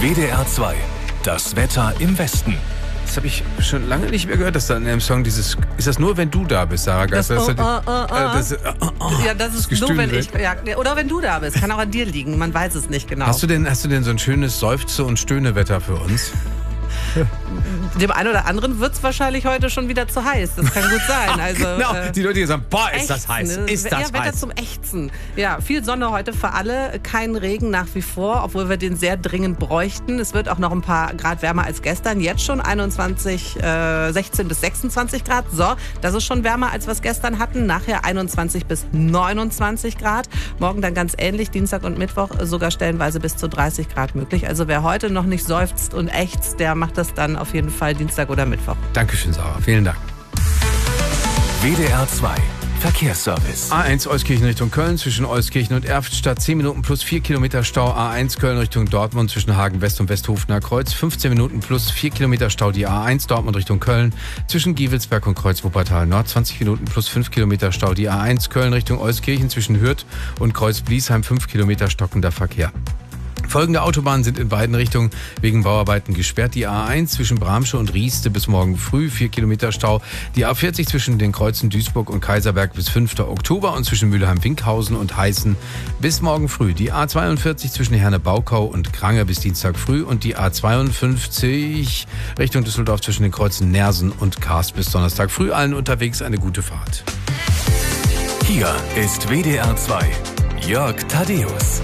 WDR 2. Das Wetter im Westen. Das habe ich schon lange nicht mehr gehört, dass da in einem Song dieses... Ist das nur, wenn du da bist, Sarah Geisler? Ja, das ist nur, wenn ich... Ja, oder wenn du da bist. Kann auch an dir liegen. Man weiß es nicht genau. Hast du denn so ein schönes Seufze- und Stöhnewetter für uns? Dem einen oder anderen wird es wahrscheinlich heute schon wieder zu heiß. Das kann gut sein. Also, genau, die Leute, die sagen, boah, ist das heiß. Ist das heiß. Wetter zum Ächzen. Ja, viel Sonne heute für alle, kein Regen nach wie vor, obwohl wir den sehr dringend bräuchten. Es wird auch noch ein paar Grad wärmer als gestern. Jetzt schon 16 bis 26 Grad. So, das ist schon wärmer, als wir es gestern hatten. Nachher 21 bis 29 Grad. Morgen dann ganz ähnlich, Dienstag und Mittwoch sogar stellenweise bis zu 30 Grad möglich. Also wer heute noch nicht seufzt und ächzt, der macht das dann auf jeden Fall Dienstag oder Mittwoch. Dankeschön, Sarah. Vielen Dank. WDR 2. Verkehrsservice. A1 Euskirchen Richtung Köln zwischen Euskirchen und Erftstadt 10 Minuten plus 4 Kilometer Stau. A1 Köln Richtung Dortmund zwischen Hagen West und Westhofener Kreuz 15 Minuten plus 4 Kilometer Stau. Die A1 Dortmund Richtung Köln zwischen Gievelsberg und Kreuz Wuppertal Nord 20 Minuten plus 5 Kilometer Stau. Die A1 Köln Richtung Euskirchen zwischen Hürth und Kreuz Bliesheim 5 Kilometer stockender Verkehr. Folgende Autobahnen sind in beiden Richtungen wegen Bauarbeiten gesperrt. Die A1 zwischen Bramsche und Rieste bis morgen früh 4 Kilometer Stau. Die A40 zwischen den Kreuzen Duisburg und Kaiserberg bis 5. Oktober und zwischen Mülheim-Winkhausen und Heißen bis morgen früh. Die A42 zwischen Herne-Baukau und Krange bis Dienstag früh und die A52 Richtung Düsseldorf zwischen den Kreuzen Nersen und Karst bis Donnerstag früh. Allen unterwegs eine gute Fahrt. Hier ist WDR 2. Jörg Thaddeus.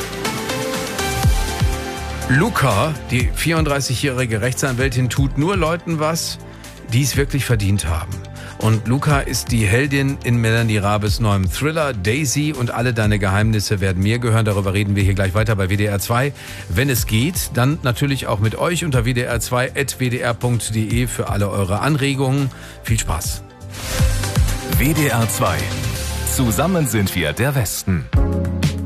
Luca, die 34-jährige Rechtsanwältin, tut nur Leuten was, die es wirklich verdient haben. Und Luca ist die Heldin in Melanie Rabes neuem Thriller Daisy und alle deine Geheimnisse werden mir gehören. Darüber reden wir hier gleich weiter bei WDR 2. Wenn es geht, dann natürlich auch mit euch unter wdr2.wdr.de für alle eure Anregungen. Viel Spaß. WDR 2. Zusammen sind wir der Westen.